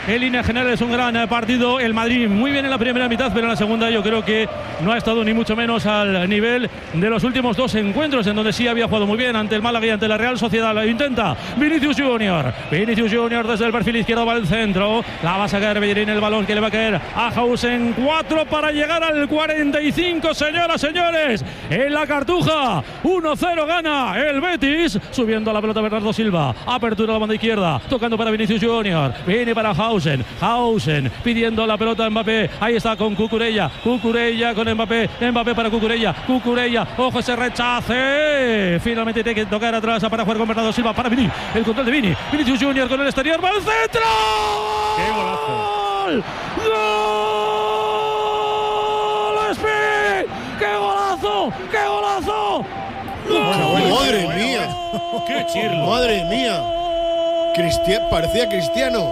En línea general es un gran partido. El Madrid muy bien en la primera mitad, pero en la segunda yo creo que no ha estado ni mucho menos al nivel de los últimos dos encuentros, en donde sí había jugado muy bien ante el Málaga y ante la Real Sociedad. Lo intenta Vinicius Junior. Vinicius Junior desde el perfil izquierdo va al centro. La va a sacar Bellerín, el balón que le va a caer a Hausen. 4 para llegar al 45, señoras, señores. En la Cartuja, 1-0 gana el Betis. Subiendo la pelota Bernardo Silva. Apertura a la banda izquierda. Tocando para Vinicius Junior. Viene para Hausen. Hausen pidiendo la pelota a Mbappé. Ahí está con Cucurella. Cucurella con Mbappé. Mbappé para Cucurella. Cucurella. Ojo ese rechace. Finalmente tiene que tocar atrás para jugar con Bernardo Silva. Para Vini. El control de Vini. Vinicius Junior con el exterior. ¡Va al centro! ¡Qué golazo! ¡Gol! ¡Speed! ¡Qué golazo! ¡Qué golazo! Bueno, madre mía. ¡Qué chirlo! Madre mía. Parecía Cristiano.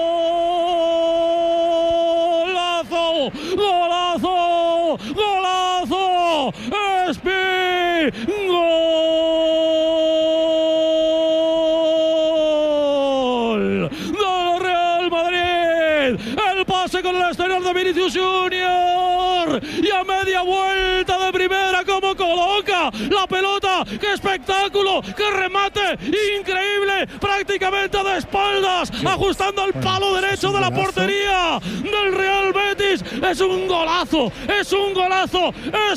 ¡Golazo! ¡Golazo! ¡Golazo! ¡Speed! ¡Gol! ¡Del Real Madrid! El pase con el exterior de Vinicius Junior. Y a media vuelta de primera, como coloca la pelota. ¡Qué espectáculo! ¡Qué remate! ¡Increíble! Prácticamente de espaldas, ajustando al palo derecho de la portería del Real Betis. ¡Es un golazo! ¡Es un golazo!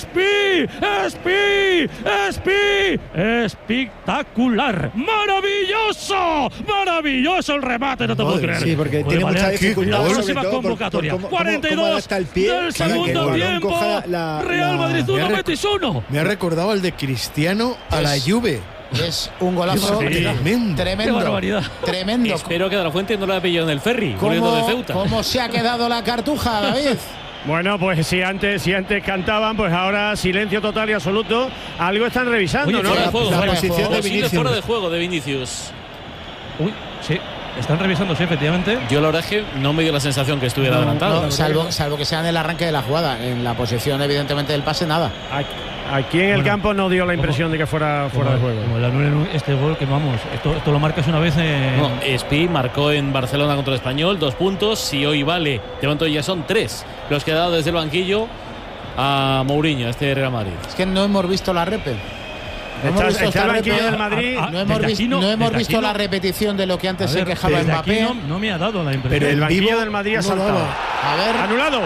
¡Espectacular! ¡Maravilloso! ¡Maravilloso el remate! No te puedo creer. Sí, porque tiene mucha dificultad. La próxima convocatoria. 42 del segundo tiempo. Real Madrid 1, Betis 1. Me ha recordado al de Cristiano a la Juve. Es un golazo tremendo. Qué barbaridad. Tremendo. Espero que De La Fuente no lo haya pillado en el ferry, volviendo de Ceuta. ¿Cómo se ha quedado la Cartuja, David? Bueno, pues si antes cantaban, pues ahora silencio total y absoluto. Algo están revisando, Oye, ¿no? fuera de juego, la posición de posible Vinicius. fuera de juego de Vinicius. Uy, sí. Están revisando, sí, efectivamente. Yo la verdad es que no me dio la sensación que estuviera adelantado. No, salvo que sea en el arranque de la jugada. En la posición, evidentemente, del pase, nada. Aquí en el campo no dio la impresión de que fuera fuera de juego. Como el anulen este gol, que vamos, esto lo marcas una vez. No, Espi marcó en Barcelona contra el Español 2 puntos. Si hoy vale, de momento ya son 3 los que ha dado desde el banquillo a Mourinho, este Real Madrid. Es que no hemos visto la repe. Está el banquillo del Madrid. No hemos visto la repetición de lo que antes se quejaba Mbappé. No me ha dado la impresión. Pero el banquillo del Madrid ha saltado. A ver. Anulado.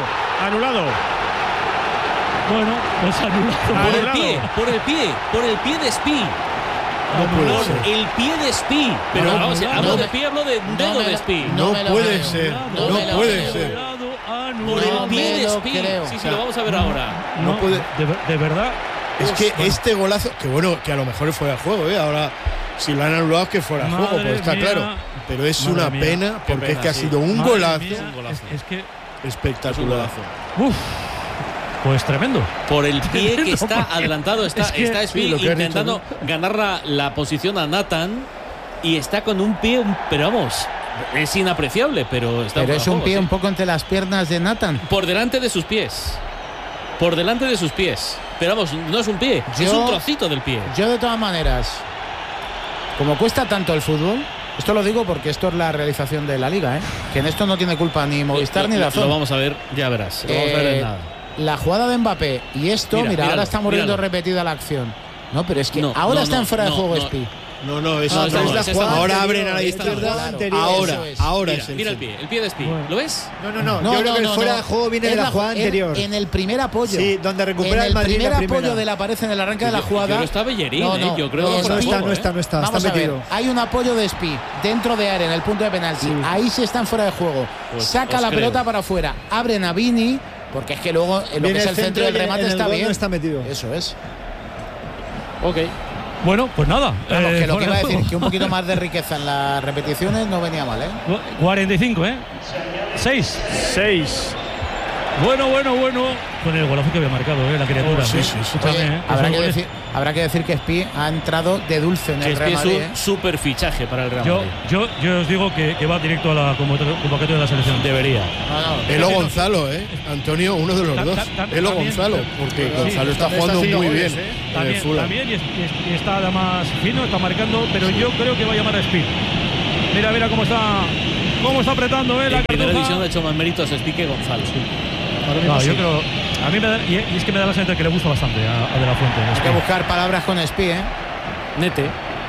Bueno, pues anulado. Por el pie de Espi. El pie de Espi. Pero vamos, hablo de pie, hablo de dedo de Espi. No puede ser. No puede ser. Por el pie de Espi. Sí, lo vamos a ver ahora. No puede. De verdad. Es que este golazo, que bueno, que a lo mejor es fuera de juego, ahora si lo han anulado es que fuera de juego, pues está claro. Pero es una pena, porque es que ha sido un golazo. Es que espectacular. Uf. Pues tremendo. Por el pie que está adelantado, está Espi intentando ganar la posición a Nathan y está con un pie, pero vamos, es inapreciable, pero está. Pero es un pie un poco entre las piernas de Nathan. Por delante de sus pies. Pero vamos, no es un pie, es un trocito del pie. Yo, de todas maneras, como cuesta tanto el fútbol, esto lo digo porque esto es la realización de la liga, que en esto no tiene culpa ni Movistar ni Dazón. Lo vamos a ver, ya verás. Lo vamos a ver en nada. La jugada de Mbappé y esto, mira, ahora estamos viendo repetida la acción. No, pero es que ahora está en fuera de juego Espi. No, eso es la jugada. Ahora abren a la izquierda. Ahora es mira el pie de Espi. ¿Lo ves? No. Yo creo que el fuera de juego viene de la jugada anterior. En el primer apoyo. Sí, donde recupera el Madrid. En el primer apoyo de la pared en el arranque de la jugada. Pero está Bellerín, yo creo que no está. Vamos a ver, hay un apoyo de Espi dentro de área en el punto de penalti. Sí. Ahí sí están fuera de juego. Saca la pelota para afuera. Abren a Vini. Porque es que luego lo que es el centro del remate está bien. No está metido. Eso es. Ok. Bueno, pues nada. Claro, que lo que iba a decir, que un poquito más de riqueza en las repeticiones no venía mal, 45, 6. Bueno. Con el golazo que había marcado, la criatura. Sí. Oye, habrá que decir que Espi ha entrado de dulce en el Real Madrid. Es un super fichaje para el Real Madrid. Yo os digo que va directo a la convocatoria de la selección. Debería. Elo Gonzalo, Antonio, uno de los dos. Elo Gonzalo, porque Gonzalo está jugando muy bien. También, y está además fino, está marcando, pero yo creo que va a llamar a Espi. Mira cómo está cómo está apretando la Cartuja. En primera división ha hecho más méritos Espi que Gonzalo. No, yo creo, a mí me da, y es que me da la sensación que le gusta bastante a De la Fuente. Hay que buscar palabras con Espi, Nete.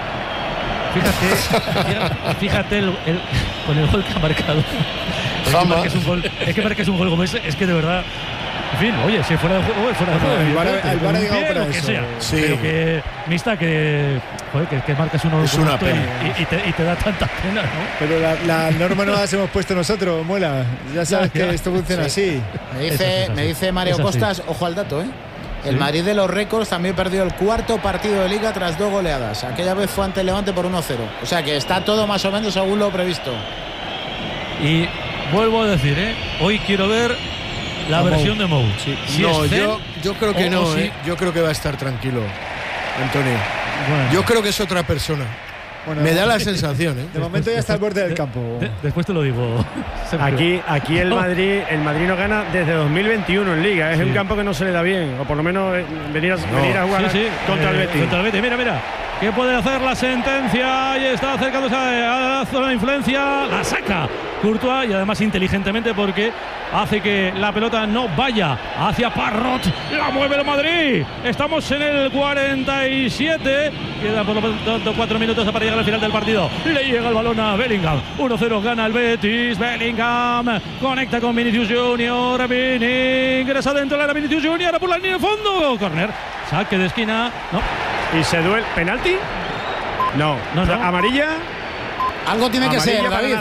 Fíjate con el gol que ha marcado. Es que es un gol como ese, es que de verdad. En fin, oye, si fuera de juego, fuera de juego. El VAR ha llegado para eso. Que sea. Sí. Pero que mista que marcas uno es una pena. Y te da tanta pena, ¿no? Pero la norma no las hemos puesto nosotros, Muela. Ya sabes que esto funciona así. Me dice Mario Costas, ojo al dato, El Madrid de los récords también perdió el cuarto partido de Liga tras 2 goleadas. Aquella vez fue ante el Levante por 1-0. O sea que está todo más o menos según lo previsto. Y vuelvo a decir, hoy quiero ver la versión de Mou. Sí. Si no, es yo creo que no, sí. Yo creo que va a estar tranquilo, Antonio. Bueno. Yo creo que es otra persona. Bueno, me da la sensación, De momento ya está al borde del campo. Después te lo digo. Aquí el Madrid no gana desde 2021 en Liga. Es un campo que no se le da bien. O por lo menos venir a jugar contra el Betis. Contra el Betis. Mira. ¿Qué puede hacer la sentencia? Y está acercándose a la zona de influencia. La saca Courtois y además inteligentemente porque hace que la pelota no vaya hacia Parrot. La mueve el Madrid. Estamos en el 47. Queda por lo tanto 4 minutos para llegar al final del partido. Le llega el balón a Bellingham. 1-0 gana el Betis. Bellingham conecta con Vinicius Junior. Vini ingresa dentro de la Vinicius Junior por la línea de fondo. Corner. Saque de esquina. No. Y se duele. ¿Penalti? No. ¿Amarilla? Algo tiene que ser, David.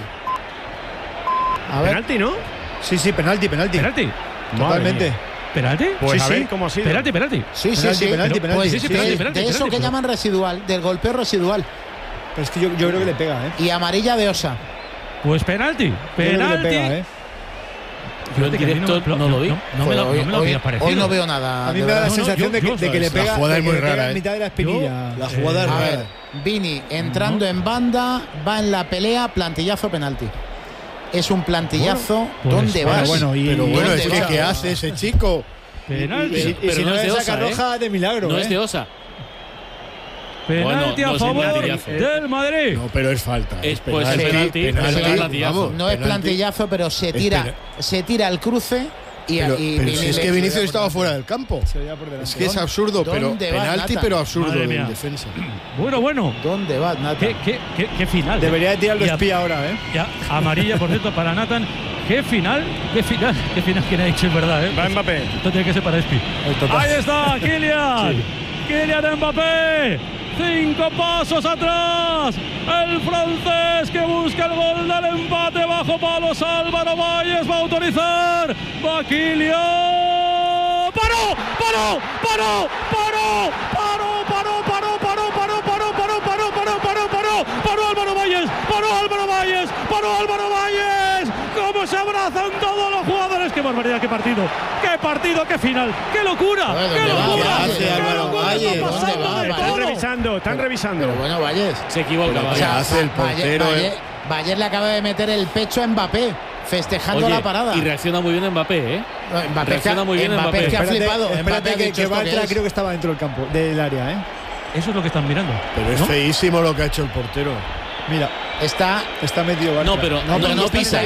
A ver. ¿Penalti, no? Sí, penalti. Totalmente. ¿Penalti? Pues sí, ¿cómo ha sido? Penalti. Sí. Penalti. De eso que llaman residual, del golpeo residual. Pero es que yo creo que le pega, Y amarilla de Osa. Pues penalti. Yo en directo no lo vi. Hoy no veo nada. A mí me da la sensación de que le pega. La jugada es muy rara. En mitad de la espinilla. La jugada es rara. Vini entrando en banda, va en la pelea, plantillazo, penalti. Es un plantillazo. ¿Dónde vas? Pero es que ¿qué hace ese chico? Penalti. Y si no es saca roja de milagro. No es de Osa. Penalti a favor del Madrid. No, pero es falta. Es penalti. No es plantillazo, pero se tira al cruce. Pero si es que Vinicius estaba fuera del campo. Es que es absurdo, pero penalti, pero absurdo en defensa. Bueno. ¿Dónde vas, Nathan? ¿Qué final? Debería de tirarlo espía ahora, Ya, amarilla, por cierto, para Nathan. ¿Qué final? ¿Quién ha dicho? Es verdad, Va Mbappé. Esto tiene que ser para Espi. Ahí está, Kylian. Kylian Mbappé. 5 pasos atrás. El francés que busca el gol del empate bajo palos. Álvaro Valles va a autorizar. Va Kylian. ¡Paró! Álvaro Valles. ¿Cómo se abrazan todos los jugadores? ¡Qué barbaridad, qué partido! ¡Qué final! ¡Qué locura! ¡Qué locura! Están revisando. Pero bueno, Valles. Se equivoca. Hace el portero. Valles le acaba de meter el pecho a Mbappé, festejando la parada. Y reacciona muy bien Mbappé, reacciona muy bien Mbappé. Que ha flipado. Espérate que Bartra creo que estaba dentro del campo, del área, Eso es lo que están mirando. Pero es feísimo lo que ha hecho el portero. Mira, está metido Bartra. No, pero no pisa.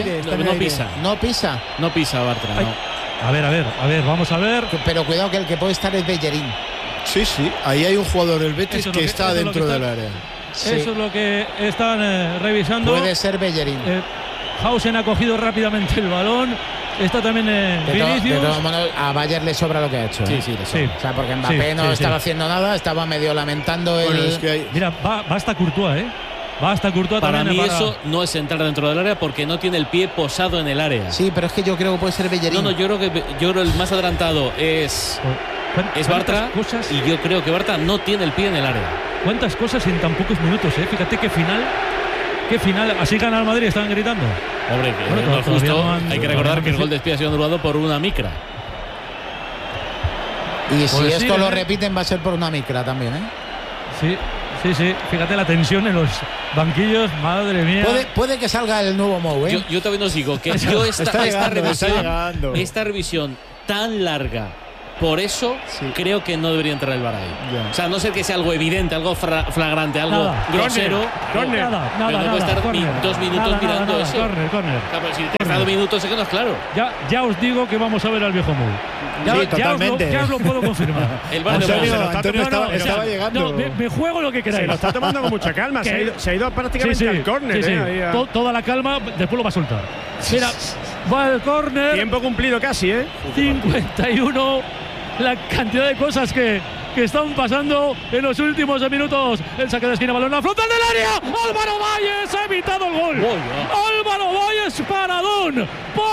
No pisa Bartra. A ver, vamos a ver. Pero cuidado que el que puede estar es Bellerín. Sí, ahí hay un jugador del Betis que está dentro del área. Eso es lo que están revisando. Puede ser Bellerín. Hausen ha cogido rápidamente el balón. Está también Vinicius. De todos modos, a Bayer le sobra lo que ha hecho. Sí. O sea, porque Mbappé no estaba haciendo nada, estaba medio lamentando Mira, va hasta Courtois, Va hasta Courtois para también. Mí eso no es entrar dentro del área porque no tiene el pie posado en el área. Sí, pero es que yo creo que puede ser Bellerín. No, yo creo el más adelantado es Bartra. Y yo creo que Bartra no tiene el pie en el área. ¿Cuántas cosas en tan pocos minutos? Fíjate qué final. Así gana el Madrid, estaban gritando. Hombre, no es justo. Hay que recordar que el gol de Espía ha sido anulado por una micra. Y si esto lo repiten va a ser por una micra también, Sí. Fíjate la tensión en los banquillos, madre mía. Puede que salga el nuevo Mou, Yo también os digo que esta revisión tan larga, Por eso creo que no debería entrar el VAR ahí. O sea, a no ser que sea algo evidente, algo flagrante, algo grosero. Nada. Pero no puede estar 2 minutos mirando eso. Corner. Claro, si te está 2 minutos, es que no es claro. Ya os digo que vamos a ver al viejo Mou. Ya os lo puedo confirmar. El VAR Antonio estaba llegando. Me juego lo que queráis. Se lo está tomando con mucha calma. Se ha ido prácticamente al córner. Toda la calma, después lo va a soltar. Mira, va al córner. Tiempo cumplido casi, 51. La cantidad de cosas que están pasando en los últimos minutos. El saque de esquina, balón a frontal del área. Álvaro Valles ha evitado el gol. Álvaro Valles, paradón.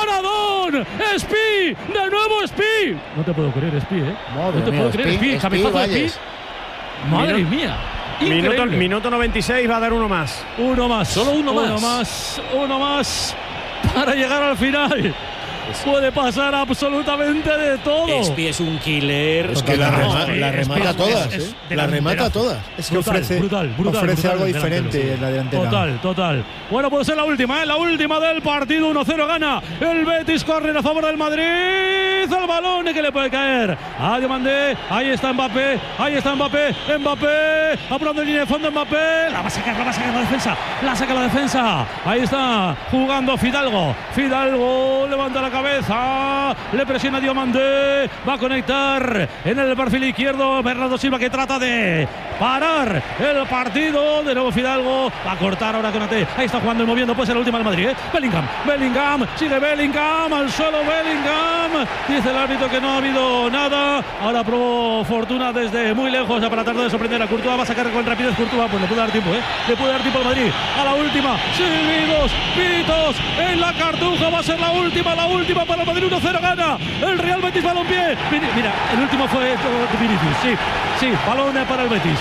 Espi, de nuevo Espi. No te puedo creer, Espi, no te puedo creer, Espi. Cabezazo de Espi. Madre mía. Minuto 96, va a dar uno más. Solo uno más para llegar al final. Puede pasar absolutamente de todo. Espi es un killer. Es que la remata todas. La remata todas. Es que ofrece algo diferente en la delantera. Total. Bueno, puede ser la última, la última del partido. 1-0 gana el Betis. Córner a favor del Madrid. El balón que le puede caer a Diomandé. Ahí está Mbappé. Apurando en línea de fondo Mbappé. La va a sacar la defensa. La saca la defensa. Ahí está jugando Fidalgo. Levanta la cabeza, le presiona Diomandé, va a conectar en el perfil izquierdo Bernardo Silva, que trata de parar el partido. De nuevo Fidalgo, va a cortar ahora con Ate. Ahí está jugando y moviendo, puede ser la última del Madrid. Bellingham, sigue Bellingham, al suelo Bellingham. Dice el árbitro que no ha habido nada. Ahora probó fortuna desde muy lejos para tratar de sorprender a Courtois. Va a sacar con rapidez Courtois, pues le puede dar tiempo, le puede dar tiempo al Madrid. A la última, silbidos, pitos en la Cartuja, va a ser la última para el Madrid. 1-0 gana el Real Betis. Balompié. Mira, el último fue Vinicius. Sí, balón para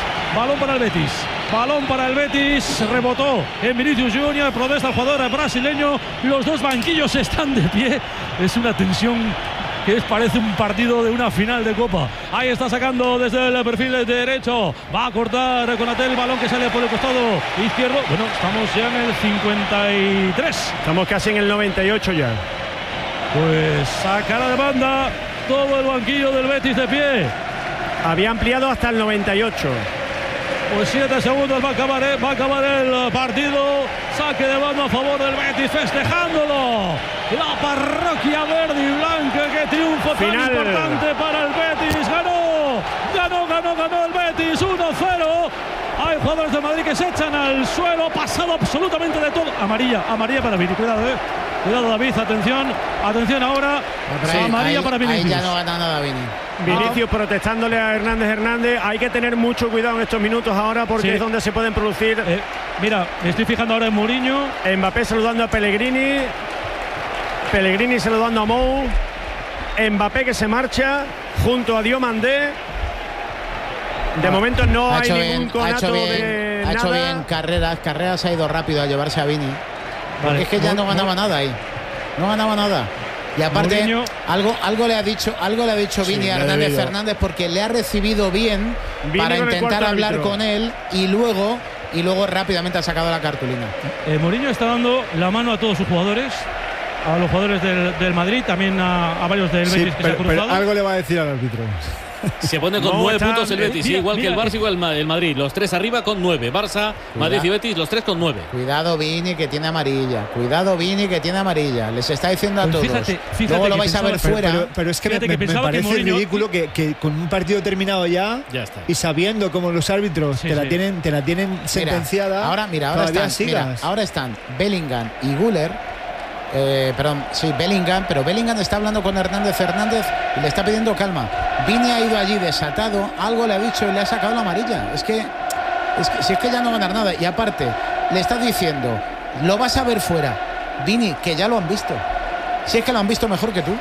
el Betis. Rebotó en Vinicius Junior. Protesta el jugador brasileño. Los dos banquillos están de pie. Es una tensión que parece un partido de una final de Copa. Ahí está sacando desde el perfil derecho. Va a cortar con Atel el balón que sale por el costado izquierdo. Bueno, estamos ya en el 53. Estamos casi en el 98 ya. Pues sacará de banda todo el banquillo del Betis de pie. Había ampliado hasta el 98. Pues 7 segundos va a acabar el partido. Saque de banda a favor del Betis, festejándolo. La parroquia verde y blanca, que triunfo tan importante para el Betis. Ganó el Betis 1-0. Hay jugadores de Madrid que se echan al suelo. Pasado absolutamente de todo. Amarilla para Vini. Cuidado David, atención ahora. Amarilla para Vinicius. Ahí ya no gana nada Vini. Vinicius protestándole a Hernández. Hay que tener mucho cuidado en estos minutos ahora, porque es donde se pueden producir. Mira, me estoy fijando ahora en Mourinho. Mbappé saludando a Pellegrini saludando a Mou. Mbappé que se marcha junto a Diomandé. De momento no hay ningún conato de nada. Ha hecho bien Carreras ha ido rápido a llevarse a Vini. Porque es que ya no ganaba nada ahí. No ganaba nada. Y aparte, Mourinho, algo le ha dicho Vini a Hernández Fernández, porque le ha recibido bien para intentar hablar con él y luego rápidamente ha sacado la cartulina. Mourinho está dando la mano a todos sus jugadores, a los jugadores del Madrid, también a varios del Betis que se ha cruzado. Pero algo le va a decir al árbitro. Se pone con 9 puntos el Betis, igual que el Barça, igual el Madrid. Los 3 arriba con 9. Barça, Madrid y Betis, los 3 con 9. Cuidado Vini que tiene amarilla. Les está diciendo a todos. Fíjate luego lo vais a ver fuera. Pero es que me parece ridículo que con un partido terminado ya está. Y sabiendo cómo los árbitros te la tienen sentenciada. Ahora están Bellingham y Güler. Bellingham, pero Bellingham está hablando con Hernández y le está pidiendo calma. Vini ha ido allí desatado, algo le ha dicho y le ha sacado la amarilla. Es que ya no ganar nada. Y aparte, le está diciendo, lo vas a ver fuera. Vini, que ya lo han visto. Si es que lo han visto mejor que tú.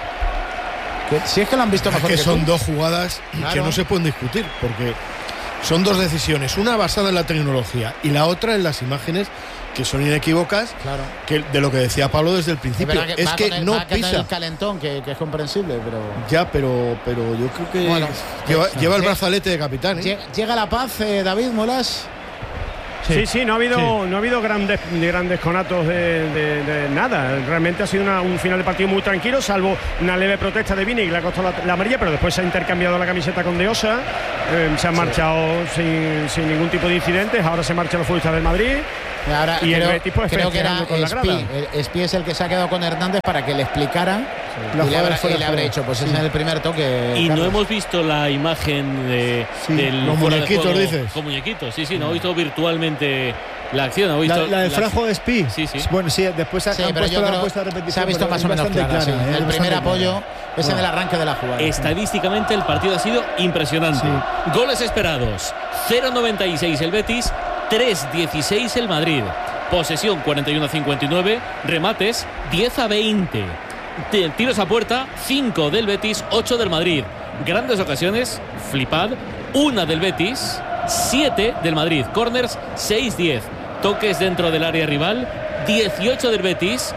Son dos jugadas que no se pueden discutir, porque son dos decisiones, una basada en la tecnología y la otra en las imágenes, que son inequívocas, que de lo que decía Pablo desde el principio. Es que no pisa. El calentón, que es comprensible, pero. Ya, pero yo creo que lleva el brazalete de capitán. Llega la paz, David Molas. Sí, no ha habido grandes conatos de nada. Realmente ha sido un final de partido muy tranquilo, salvo una leve protesta de Vini que le ha costado la amarilla, pero después se ha intercambiado la camiseta con De Osa, se han marchado sin ningún tipo de incidentes. Ahora se marchan los futbolistas del Madrid. Ahora, y el Betis pues creo que era Espí es el que se ha quedado con Hernández para que le explicara y le habrá hecho pues es en el primer toque. Y Carlos, no hemos visto la imagen del los muñequitos, dices. Con muñequitos, no hemos visto virtualmente la acción. ¿Ha visto la del Frajo de Espí? Sí. Bueno, sí, después han puesto la puesta de repetición. Se ha visto más o menos clara, el primer apoyo es en el arranque de la jugada. Estadísticamente el partido ha sido impresionante. Goles esperados, 0,96 el Betis, 3,16 el Madrid. Posesión 41-59, remates 10-20. Tiros a puerta 5 del Betis, 8 del Madrid. Grandes ocasiones, flipad, 1 del Betis, 7 del Madrid. Corners 6-10. Toques dentro del área rival 18 del Betis,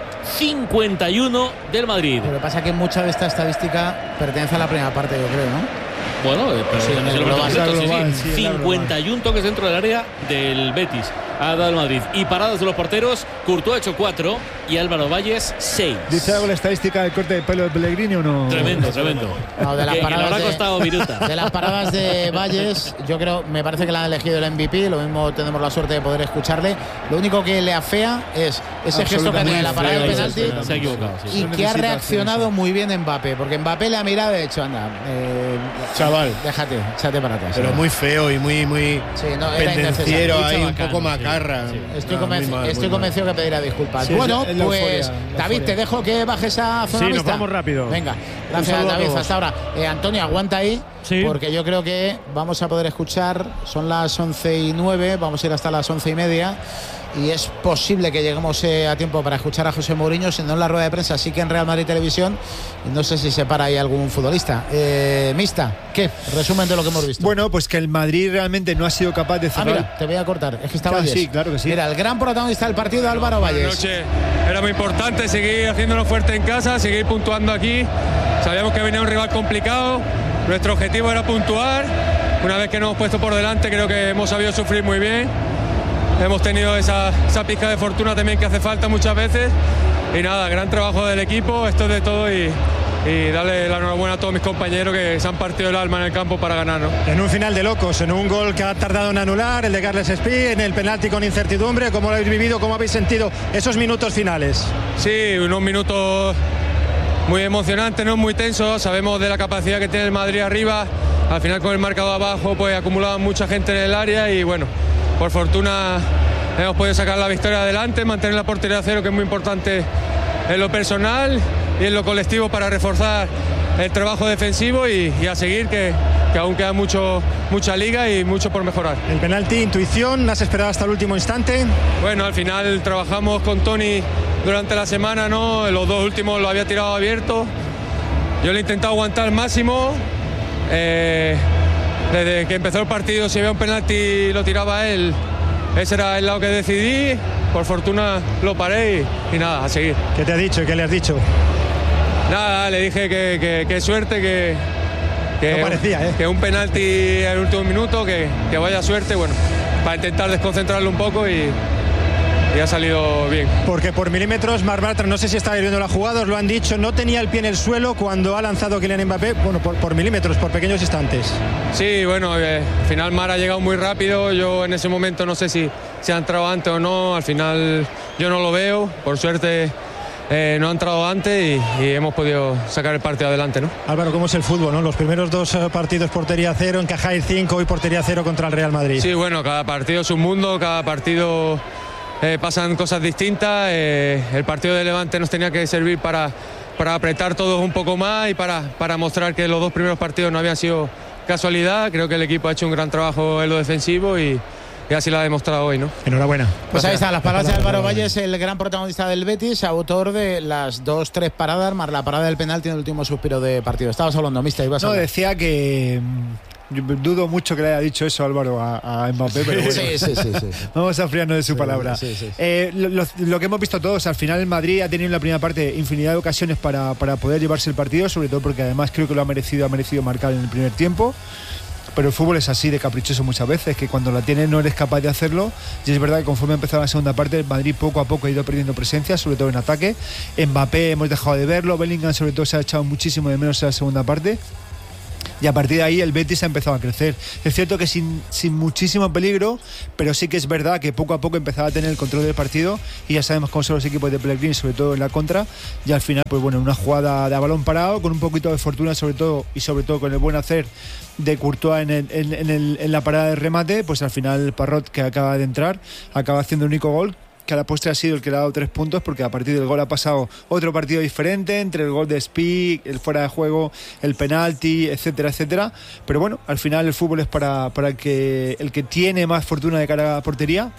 51 del Madrid. Lo que pasa es que mucha de esta estadística pertenece a la primera parte, yo creo, ¿no? Bueno, pero sí, en el global, 51 toques dentro del área del Betis ha dado el Madrid. Y paradas de los porteros, Courtois ha hecho 4 y Álvaro Valles 6. ¿Dice algo la estadística del corte de pelo de Pellegrini o no? Tremendo. No, de las que paradas le habrá costado viruta. De las paradas de Valles, yo creo, me parece que la han elegido el MVP. Lo mismo tenemos la suerte de poder escucharle. Lo único que le afea es ese gesto que tiene la parada del penalti. Se ha equivocado. Y que ha reaccionado muy bien Mbappé, porque Mbappé le ha mirado y ha dicho, anda, chaval, déjate, échate para atrás. Pero muy feo y muy pendenciero, ahí un poco macarra. Estoy convencido que pedirá disculpas. Bueno, pues David, te dejo que bajes a zona mixta. Nos vamos rápido. Venga, gracias David, hasta ahora. Antonio, aguanta ahí, porque yo creo que vamos a poder escuchar, son las 11:09, vamos a ir hasta las 11:30. Y es posible que lleguemos a tiempo para escuchar a José Mourinho, si no en la rueda de prensa, sí que en Real Madrid Televisión. Y no sé si se para ahí algún futbolista. Mista, ¿qué? Resumen de lo que hemos visto. Bueno, pues que el Madrid realmente no ha sido capaz de cerrar. Mira, te voy a cortar, es que estaba Valles. Sí, claro que sí. Mira, el gran protagonista del partido, Álvaro Valles. Buenas noches. Era muy importante seguir haciéndolo fuerte en casa, seguir puntuando aquí. Sabíamos que venía un rival complicado. Nuestro objetivo era puntuar. Una vez que nos hemos puesto por delante, creo que hemos sabido sufrir muy bien. Hemos tenido esa pizca de fortuna también que hace falta muchas veces. Y nada, gran trabajo del equipo, esto es de todo y darle la enhorabuena a todos mis compañeros que se han partido el alma en el campo para ganarnos. En un final de locos, en un gol que ha tardado en anular, el de Carles Espí, en el penalti con incertidumbre. ¿Cómo lo habéis vivido? ¿Cómo habéis sentido esos minutos finales? Sí, unos minutos muy emocionantes, ¿no? Muy tensos. Sabemos de la capacidad que tiene el Madrid arriba. Al final con el marcador abajo pues acumulaba mucha gente en el área y bueno, por fortuna hemos podido sacar la victoria adelante, mantener la portería a cero, que es muy importante en lo personal y en lo colectivo para reforzar el trabajo defensivo y a seguir, que aún queda mucha liga y mucho por mejorar. El penalti, intuición, ¿has esperado hasta el último instante? Bueno, al final trabajamos con Tony durante la semana, ¿no? Los dos últimos lo había tirado abierto. Yo le he intentado aguantar al máximo. Desde que empezó el partido, si había un penalti lo tiraba él. Ese era el lado que decidí. Por fortuna lo paré y nada, a seguir. ¿Qué te ha dicho? ¿Qué le has dicho? Nada, le dije que suerte, no parecía, que un penalti en el último minuto, que vaya suerte, bueno, para intentar desconcentrarlo un poco y ha salido bien. Porque por milímetros, Marc Bartra, no sé si estáis viendo la jugada, os lo han dicho, no tenía el pie en el suelo cuando ha lanzado Kylian Mbappé, bueno, por milímetros, por pequeños instantes. Sí, bueno, al final Mar ha llegado muy rápido, yo en ese momento no sé si ha entrado antes o no, al final yo no lo veo, por suerte no ha entrado antes y hemos podido sacar el partido adelante, ¿no? Álvaro, ¿cómo es el fútbol, no? Los primeros dos partidos portería cero, encajáis 5 y portería cero contra el Real Madrid. Sí, bueno, cada partido es un mundo, cada partido pasan cosas distintas. El partido de Levante nos tenía que servir para apretar todos un poco más y para mostrar que los dos primeros partidos no habían sido casualidad. Creo que el equipo ha hecho un gran trabajo en lo defensivo y así lo ha demostrado hoy, ¿no? Enhorabuena. Pues ahí están las palabras de Álvaro Valles, el gran protagonista del Betis, autor de las 2-3 paradas, más la parada del penalti en el último suspiro de partido. Estabas hablando, Mista, ibas a hablar. Decía que yo dudo mucho que le haya dicho eso Álvaro a Mbappé, pero bueno. Sí. Vamos a friarnos de su palabra. Sí. Lo que hemos visto todos, al final el Madrid ha tenido en la primera parte infinidad de ocasiones para poder llevarse el partido, sobre todo porque además creo que lo ha merecido marcar en el primer tiempo. pero el fútbol es así de caprichoso muchas veces, que cuando la tienes no eres capaz de hacerlo, y es verdad que conforme ha empezado la segunda parte, el Madrid poco a poco ha ido perdiendo presencia, sobre todo en ataque. Mbappé hemos dejado de verlo, Bellingham sobre todo se ha echado muchísimo de menos en la segunda parte. Y a partir de ahí el Betis ha empezado a crecer. Es cierto que sin muchísimo peligro, pero sí que es verdad que poco a poco empezaba a tener el control del partido, y ya sabemos cómo son los equipos de Pellegrini, sobre todo en la contra, y al final, pues bueno, una jugada de a balón parado, con un poquito de fortuna sobre todo con el buen hacer de Courtois en la parada de remate, pues al final Parrot, que acaba de entrar, acaba haciendo un único gol, que a la postre ha sido el que le ha dado 3 puntos, porque a partir del gol ha pasado otro partido diferente, entre el gol de Spi, el fuera de juego, el penalti, etcétera, etcétera. Pero bueno, al final el fútbol es para el que tiene más fortuna de cara a portería,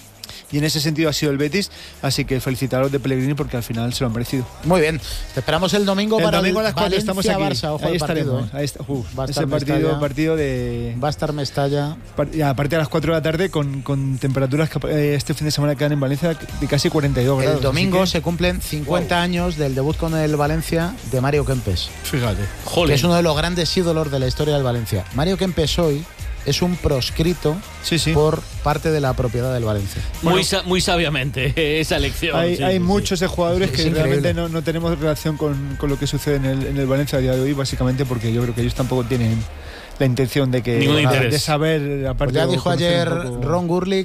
y en ese sentido ha sido el Betis, así que felicitaros de Pellegrini, porque al final se lo han merecido. Muy bien, te esperamos el domingo para domingo a las 4 estamos aquí. Valencia-Barça, ojo ahí al partido. Ahí está, ese partido de... Va a estar Mestalla. Aparte a las 4 de la tarde con temperaturas que este fin de semana quedan en Valencia de casi 42 grados. El domingo se cumplen 50 años del debut con el Valencia de Mario Kempes. Fíjate. Que es uno de los grandes ídolos de la historia del Valencia. Mario Kempes hoy es un proscrito por parte de la propiedad del Valencia. Muy sabiamente esa elección. Hay muchos de jugadores que realmente no tenemos relación con lo que sucede en el Valencia a día de hoy, básicamente porque yo creo que ellos tampoco tienen la intención de saber. Aparte, pues ya dijo ayer Ron Gurley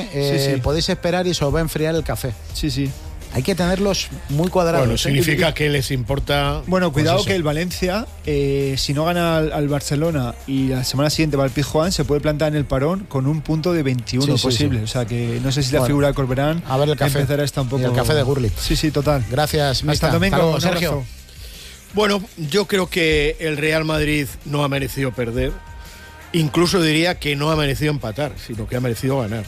que podéis esperar y se os va a enfriar el café. Sí. Hay que tenerlos muy cuadrados. Bueno, significa que les importa. Bueno, cuidado, que el Valencia, si no gana al Barcelona y la semana siguiente va al Pizjuán, se puede plantar en el parón con un punto de 21 posible. O sea que no sé si la figura de Corberán a ver el café. Empezará a estar un poco. Y el café de Gurley. Sí, total. Gracias, Hasta el domingo, Sergio. Bueno, yo creo que el Real Madrid no ha merecido perder. Incluso diría que no ha merecido empatar, sino que ha merecido ganar.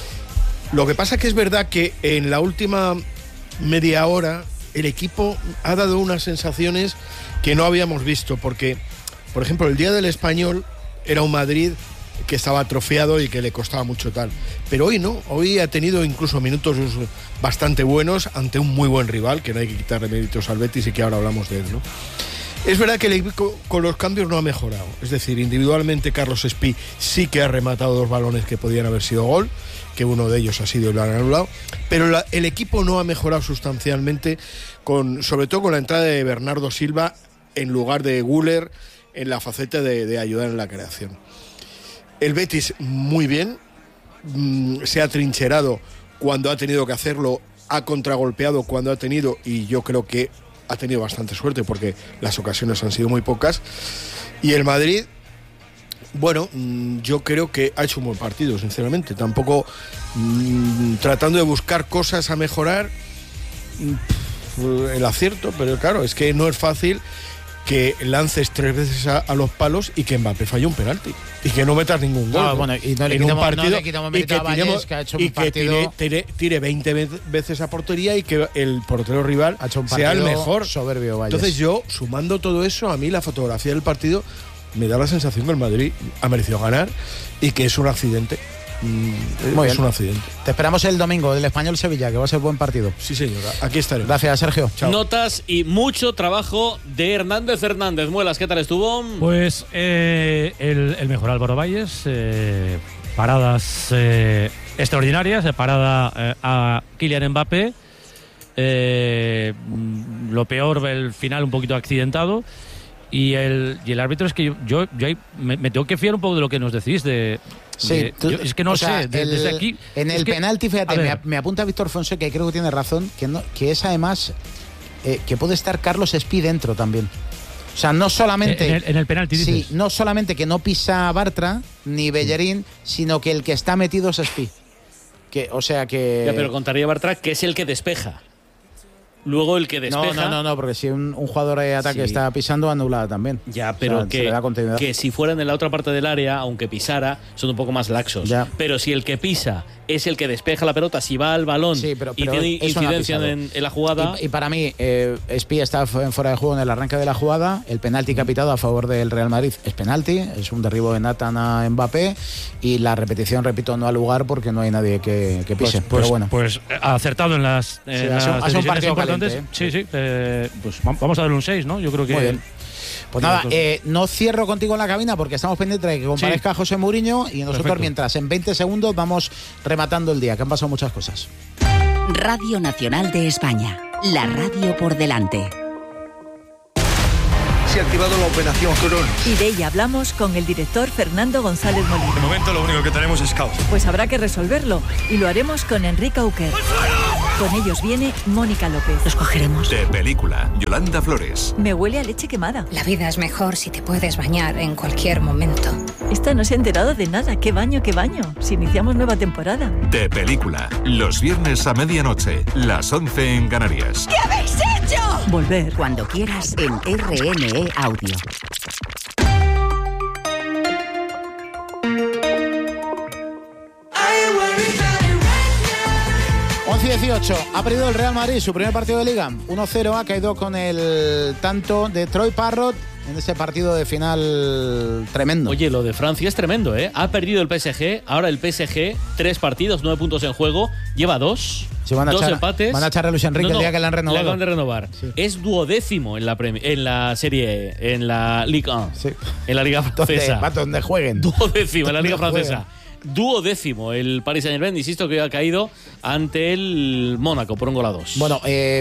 Lo que pasa es que es verdad que en la última media hora el equipo ha dado unas sensaciones que no habíamos visto, porque, por ejemplo, el día del Español era un Madrid que estaba atrofiado y que le costaba mucho tal, pero hoy no, hoy ha tenido incluso minutos bastante buenos ante un muy buen rival, que no hay que quitarle méritos al Betis y que ahora hablamos de él, ¿no? Es verdad que el equipo con los cambios no ha mejorado, es decir, individualmente Carlos Spi sí que ha rematado 2 balones que podían haber sido gol, que uno de ellos ha sido y lo han anulado, pero el equipo no ha mejorado sustancialmente, sobre todo con la entrada de Bernardo Silva en lugar de Güler en la faceta de ayudar en la creación. El Betis muy bien, se ha trincherado cuando ha tenido que hacerlo, ha contragolpeado cuando ha tenido, y yo creo que ha tenido bastante suerte porque las ocasiones han sido muy pocas, y el Madrid, bueno, yo creo que ha hecho un buen partido, sinceramente. Tampoco tratando de buscar cosas a mejorar, el acierto, pero claro, es que no es fácil que lances 3 veces a los palos y que Mbappé falle un penalti y que no metas ningún gol. Y no le quitamos mérito a Vallés, que ha hecho un partido, tire 20 veces a portería y que el portero rival sea el mejor. Soberbio, Vallés. Entonces yo, sumando todo eso, a mí la fotografía del partido me da la sensación que el Madrid ha merecido ganar y que es un accidente. Muy bien. Un accidente. Te esperamos el domingo del Español-Sevilla, que va a ser buen partido. Sí, señora. Aquí estaremos. Gracias, Sergio. Chao. Notas y mucho trabajo de Hernández Hernández. Muelas, ¿qué tal estuvo? Pues el mejor Álvaro Valles. Paradas extraordinarias. Parada a Kylian Mbappé. Lo peor, el final un poquito accidentado. Y el árbitro, es que yo me tengo que fiar un poco de lo que nos decís es que no sé, desde aquí. En el penalti, fíjate, me apunta Víctor Fonseca, que creo que tiene razón, que es además que puede estar Carlos Spi dentro también. O sea, no solamente en el penalti, dices. Sí, no solamente que no pisa Bartra ni Bellerín, sino que el que está metido es Spi. Ya, pero contaría Bartra que es el que despeja. Luego el que despeja. No, porque si un jugador de ataque está pisando, anulada también. Ya, pero que si fueran en la otra parte del área, aunque pisara, son un poco más laxos. Ya. Pero si el que pisa es el que despeja la pelota, si va al balón pero y tiene incidencia en la jugada. Y para mí, Spi está fuera de juego en el arranque de la jugada. El penalti que ha pitado a favor del Real Madrid es penalti, es un derribo de Nathan a Mbappé. Y la repetición, repito, no ha lugar porque no hay nadie que pise. Pero bueno. Pues ha acertado en las decisiones importantes. Sí, pues vamos a darle un 6, ¿no? Yo creo que. Muy bien. Pues nada, no cierro contigo en la cabina porque estamos pendientes de que comparezca José Mourinho y nosotros Perfecto. Mientras en 20 segundos vamos rematando el día, que han pasado muchas cosas. Radio Nacional de España, la radio por delante. Se ha activado la operación Cronos. Y de ella hablamos con el director Fernando González Molina. De momento lo único que tenemos es caos. Pues habrá que resolverlo y lo haremos con Enrique Auquer. Con ellos viene Mónica López. Los cogeremos. De película, Yolanda Flores. Me huele a leche quemada. La vida es mejor si te puedes bañar en cualquier momento. Esta no se ha enterado de nada. ¿Qué baño, qué baño? Si iniciamos nueva temporada. De película, los viernes a medianoche, las 11 en Canarias. ¿Qué habéis hecho? Volver cuando quieras en RNE Audio. Y 18, ha perdido el Real Madrid su primer partido de Liga, 1-0, ha caído con el tanto de Troy Parrott en ese partido de final tremendo. Oye, lo de Francia es tremendo, ¿eh? Ha perdido el PSG, ahora el PSG, 3 partidos, 9 puntos en juego, lleva 2. Sí, van a 2 echar, empates. Van a echar a Luis Enrique el día que le han renovado. Le acaban de renovar. Sí. Es duodécimo en la serie, en la Ligue 1, sí. En la Liga Francesa. Donde jueguen. Duodécimo en la Liga Francesa. Duodécimo el Paris Saint-Germain, insisto que ha caído ante el Mónaco por 1-2. Bueno,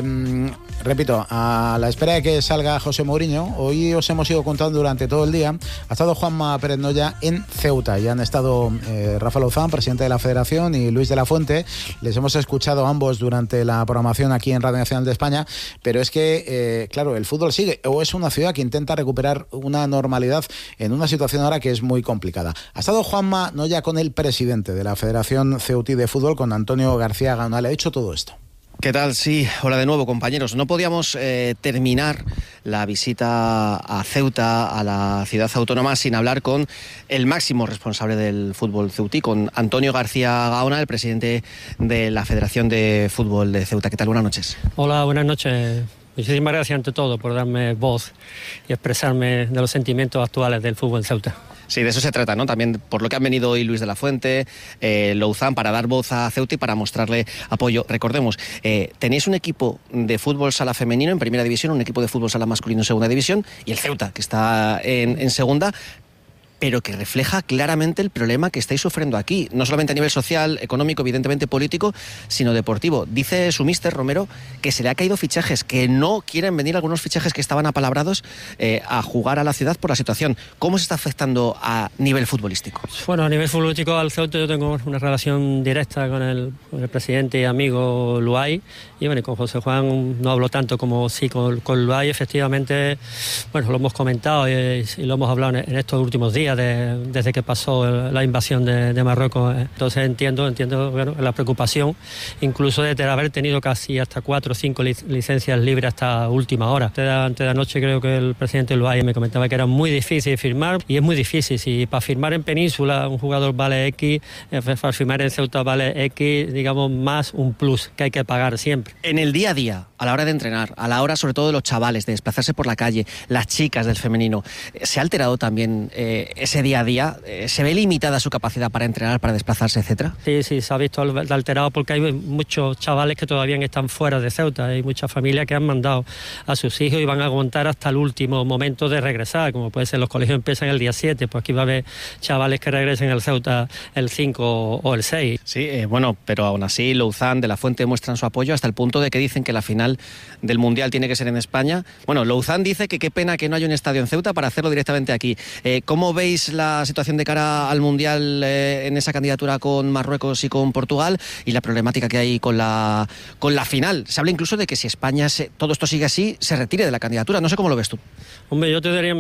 repito, a la espera de que salga José Mourinho, hoy os hemos ido contando durante todo el día. Ha estado Juanma Pérez Noya en Ceuta y han estado Rafa Lozán, presidente de la Federación, y Luis de la Fuente. Les hemos escuchado a ambos durante la programación aquí en Radio Nacional de España, pero es que, claro, el fútbol sigue, o es una ciudad que intenta recuperar una normalidad en una situación ahora que es muy complicada. Ha estado Juanma Noya con el presidente de la Federación Ceutí de Fútbol, con Antonio García Gaona. Le ha dicho todo esto. ¿Qué tal? Sí, hola de nuevo, compañeros. No podíamos terminar la visita a Ceuta, a la ciudad autónoma, sin hablar con el máximo responsable del fútbol ceutí, con Antonio García Gaona, el presidente de la Federación de Fútbol de Ceuta. ¿Qué tal? Buenas noches. Hola, buenas noches. Muchísimas gracias ante todo por darme voz y expresarme de los sentimientos actuales del fútbol en Ceuta. Sí, de eso se trata, ¿no? También por lo que han venido hoy Luis de la Fuente, Louzán, para dar voz a Ceuta y para mostrarle apoyo. Recordemos, tenéis un equipo de fútbol sala femenino en primera división, un equipo de fútbol sala masculino en segunda división y el Ceuta, que está en segunda, pero que refleja claramente el problema que estáis sufriendo aquí, no solamente a nivel social, económico, evidentemente político, sino deportivo. Dice su míster Romero que se le ha caído fichajes, que no quieren venir algunos fichajes que estaban apalabrados a jugar a la ciudad por la situación. ¿Cómo se está afectando a nivel futbolístico? Bueno, a nivel futbolístico al Ceuta yo tengo una relación directa con el presidente y amigo Luay, y bueno, con José Juan no hablo tanto como sí con Luay. Efectivamente, bueno, lo hemos comentado y lo hemos hablado en estos últimos días, desde que pasó la invasión de Marruecos. Entonces entiendo bueno, la preocupación, incluso de haber tenido casi hasta 4 o 5 licencias libres hasta última hora. Antes de anoche creo que el presidente Luay me comentaba que era muy difícil firmar, y es muy difícil. Si para firmar en Península un jugador vale X, para firmar en Ceuta vale X, digamos, más un plus que hay que pagar siempre. En el día a día, a la hora de entrenar, a la hora sobre todo de los chavales, de desplazarse por la calle, las chicas del femenino, ¿se ha alterado también ese día a día? ¿Se ve limitada su capacidad para entrenar, para desplazarse, etcétera? Sí, se ha visto alterado porque hay muchos chavales que todavía están fuera de Ceuta. Hay muchas familias que han mandado a sus hijos y van a aguantar hasta el último momento de regresar, como puede ser los colegios empiezan el día 7, pues aquí va a haber chavales que regresen al Ceuta el 5 o el 6. Sí, bueno, pero aún así Louzán, de la Fuente muestran su apoyo hasta el punto de que dicen que la final del Mundial tiene que ser en España. Bueno, Louzán dice que qué pena que no haya un estadio en Ceuta para hacerlo directamente aquí. ¿Cómo veis la situación de cara al Mundial en esa candidatura con Marruecos y con Portugal, y la problemática que hay con la final? Se habla incluso de que si España, todo esto sigue así, se retire de la candidatura. No sé cómo lo ves tú. Hombre, yo te voy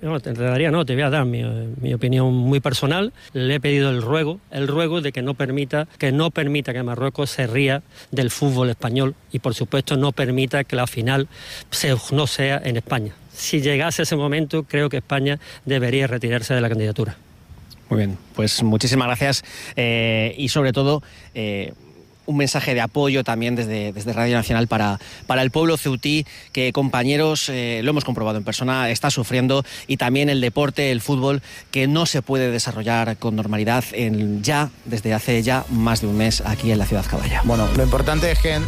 a dar mi opinión muy personal. Le he pedido el ruego de que no permita que Marruecos se ría del fútbol español, y por supuesto no permita que la final no sea en España. Si llegase ese momento, creo que España debería retirarse de la candidatura. Muy bien, pues muchísimas gracias, y sobre todo un mensaje de apoyo también desde Radio Nacional para el pueblo ceutí, que, compañeros, lo hemos comprobado en persona, está sufriendo, y también el deporte, el fútbol, que no se puede desarrollar con normalidad desde hace ya más de un mes aquí en la ciudad caballa. Bueno, lo importante es que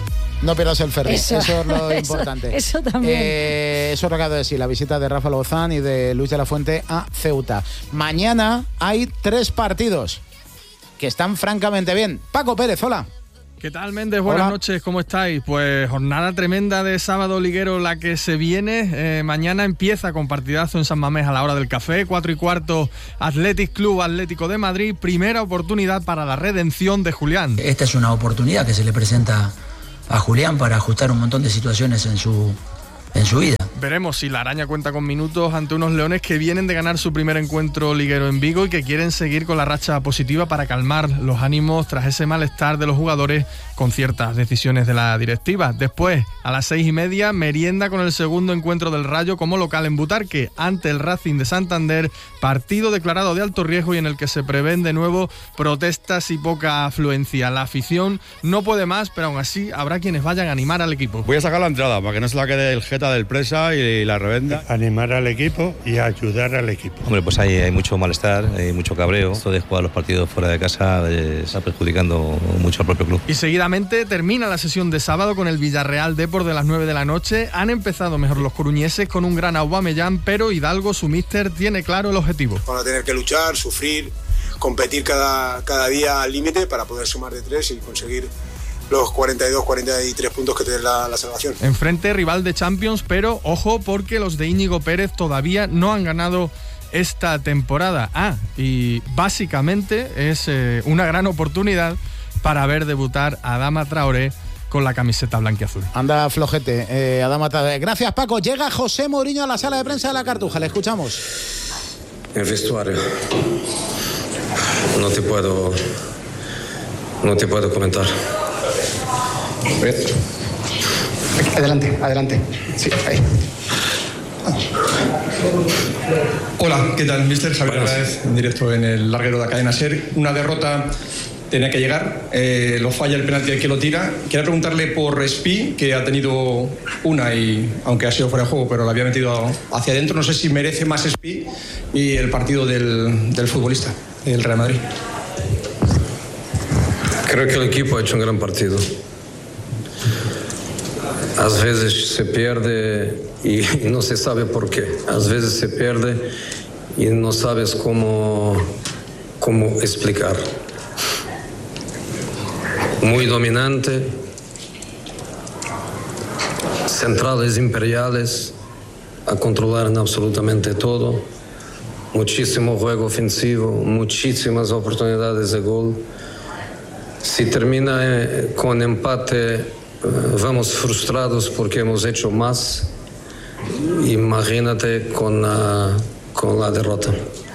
no pierdas el ferry. Eso es lo importante. Eso también. Eso es lo que acabo de decir, la visita de Rafa Lozán y de Luis de la Fuente a Ceuta. Mañana hay 3 partidos que están francamente bien. Paco Pérez, hola. ¿Qué tal, Méndez? Buenas noches, ¿cómo estáis? Pues jornada tremenda de sábado liguero la que se viene. Mañana empieza con partidazo en San Mamés a la hora del café, 4:15, Athletic Club Atlético de Madrid, primera oportunidad para la redención de Julián. Esta es una oportunidad que se le presenta a Julián para ajustar un montón de situaciones en su vida. Veremos si la Araña cuenta con minutos ante unos leones que vienen de ganar su primer encuentro liguero en Vigo y que quieren seguir con la racha positiva para calmar los ánimos tras ese malestar de los jugadores con ciertas decisiones de la directiva. Después, a las 6:30, merienda con el segundo encuentro del Rayo como local en Butarque ante el Racing de Santander, partido declarado de alto riesgo y en el que se prevén de nuevo protestas y poca afluencia. La afición no puede más, pero aún así habrá quienes vayan a animar al equipo. Voy a sacar la entrada para que no se la quede el jeta del Presa y la revenda. Animar al equipo y ayudar al equipo. Hombre, pues hay mucho malestar, hay mucho cabreo. Esto de jugar los partidos fuera de casa está perjudicando mucho al propio club. Y seguidamente termina la sesión de sábado con el Villarreal Depor de las 9 de la noche. Han empezado mejor los coruñeses con un gran Aubameyang, pero Hidalgo, su míster, tiene claro el objetivo. Van a tener que luchar, sufrir, competir cada día al límite para poder sumar de 3 y conseguir los 42-43 puntos que te den la salvación. Enfrente rival de Champions, pero ojo porque los de Íñigo Pérez todavía no han ganado esta temporada. Y básicamente es una gran oportunidad para ver debutar a Adama Traoré con la camiseta blanquiazul. Anda flojete, Adama Traoré. Gracias, Paco. Llega José Mourinho a la sala de prensa de la Cartuja. Le escuchamos. El vestuario. No te puedo comentar. Adelante. Sí, ahí. Hola, ¿qué tal, mister? Javier Álvarez, en directo en el larguero de la cadena SER. Una derrota tenía que llegar, lo falla el penalti que lo tira. Quería preguntarle por Espi, que ha tenido una, y aunque ha sido fuera de juego, pero la había metido hacia adentro. No sé si merece más Espi y el partido del futbolista, el Real Madrid. Creo que el equipo ha hecho un gran partido. A veces se pierde y no se sabe por qué. A veces se pierde y no sabes cómo explicar. Muy dominante, centrales imperiales, a controlar en absolutamente todo. Muchísimo juego ofensivo, muchísimas oportunidades de gol. Si termina con empate, vamos frustrados porque hemos hecho más. Imagínate con la derrota.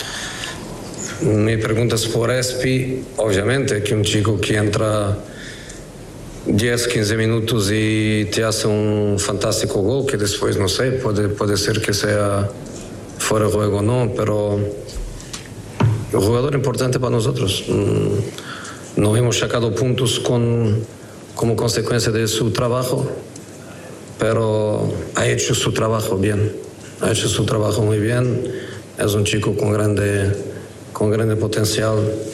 Mi pregunta es por Espi. Obviamente que un chico que entra 10, 15 minutos y te hace un fantástico gol, que después, no sé, puede ser que sea fuera de juego o no, pero un jugador importante para nosotros. No hemos sacado puntos como consecuencia de su trabajo, pero ha hecho su trabajo bien, ha hecho su trabajo muy bien. Es un chico con grande potencial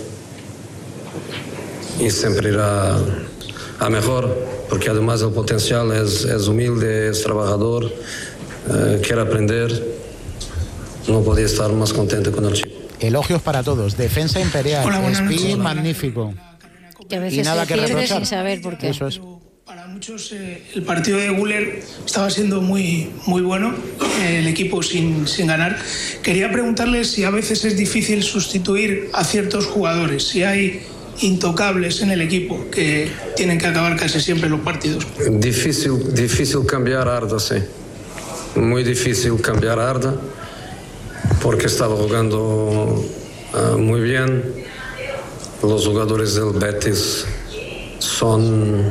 y siempre irá a mejor, porque además del potencial es humilde, es trabajador, quiere aprender. No podía estar más contento con el chico. Elogios para todos. Defensa imperial. Espi magnífico. Que a veces y nada se pierde sin saber por qué. Eso es. Para muchos el partido de Güler estaba siendo muy bueno, el equipo sin ganar. Quería preguntarle si a veces es difícil sustituir a ciertos jugadores, si hay intocables en el equipo que tienen que acabar casi siempre los partidos. Difícil cambiar a Arda, sí. Muy difícil cambiar a Arda porque estaba jugando muy bien. Los jugadores del Betis son,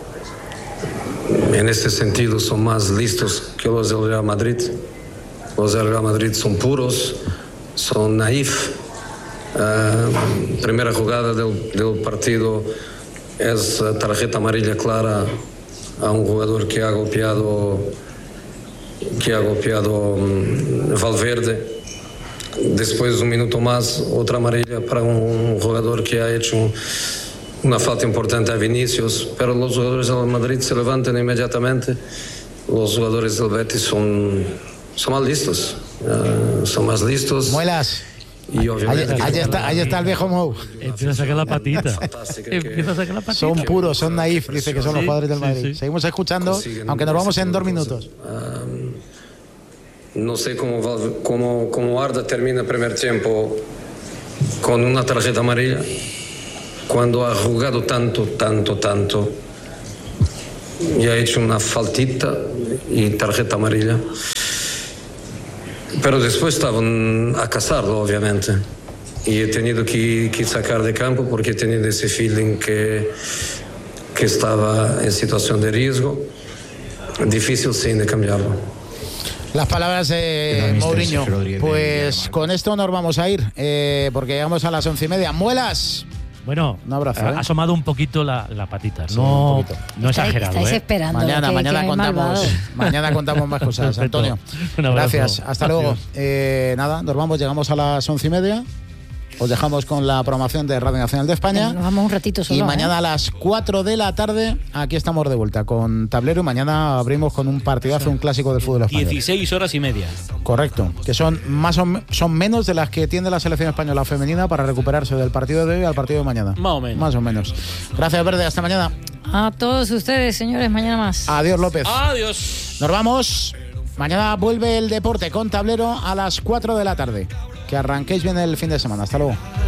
en ese sentido, son más listos que los del Real Madrid. Los del Real Madrid son puros, son naif. Primera jugada del partido es tarjeta amarilla clara a un jugador que ha golpeado Valverde. Después, un minuto más, otra amarilla para un jugador que ha hecho una falta importante a Vinicius, pero los jugadores del Madrid se levantan inmediatamente. Los jugadores del Betis son más listos. Son más listos. Muelas. Y ahí está el viejo Mou. Empieza a sacar la patita. Son puros, son naif, dice que son los jugadores del Madrid. Sí. Seguimos escuchando, aunque nos vamos en 2 minutos. No sé cómo Arda termina el primer tiempo con una tarjeta amarilla, cuando ha jugado tanto, y ha hecho una faltita y tarjeta amarilla. Pero después estaban a cazarlo, obviamente. Y he tenido que sacar de campo porque he tenido ese feeling que estaba en situación de riesgo. Difícil, sí, de cambiarlo. Las palabras de Mourinho. Pues con esto nos vamos a ir, porque llegamos a las 11:30. Muelas. Bueno, un abrazo. Ha asomado un poquito la patita. Sí, no exagerado. Estáis esperando. Mañana contamos más cosas. Antonio, gracias. Hasta luego. Nada, nos vamos. Llegamos a las 11:30. Os dejamos con la programación de Radio Nacional de España. Nos vamos un ratito solo. Y mañana a las 4 de la tarde, aquí estamos de vuelta con Tablero. Y mañana abrimos con un partidazo, un clásico del fútbol español. 16:30. Correcto. Que son menos de las que tiene la selección española femenina para recuperarse del partido de hoy al partido de mañana. Más o menos. Gracias, Verde. Hasta mañana. A todos ustedes, señores. Mañana más. Adiós, López. Adiós. Nos vamos. Mañana vuelve el deporte con Tablero a las 4 de la tarde. Que arranquéis bien el fin de semana. Hasta luego.